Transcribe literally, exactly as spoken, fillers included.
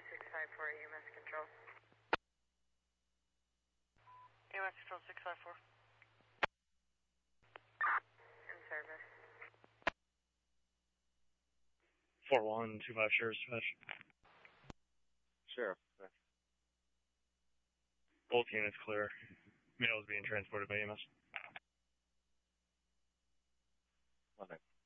six five four, E M S control. E M S control six five four. In service. four one two five Sheriff's Dispatch. Sheriff. Both units clear. Mail is being transported by E M S. One minute.